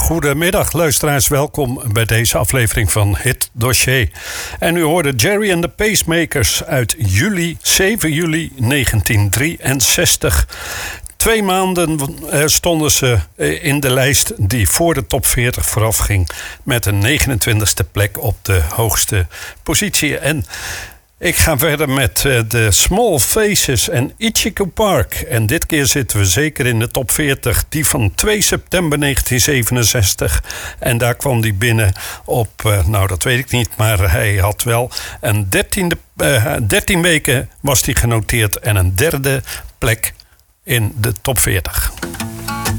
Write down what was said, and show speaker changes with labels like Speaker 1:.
Speaker 1: Goedemiddag luisteraars, welkom bij deze aflevering van Hit Dossier. En u hoorde Jerry and the Pacemakers uit 7 juli 1963. 2 maanden stonden ze in de lijst die voor de top 40 vooraf ging, met een 29e plek op de hoogste positie. En ik ga verder met de Small Faces en Ichigo Park. En dit keer zitten we zeker in de top 40. Die van 2 september 1967. En daar kwam die binnen op, nou dat weet ik niet, maar hij had wel een 13 weken was die genoteerd. En een 3e plek in de top 40.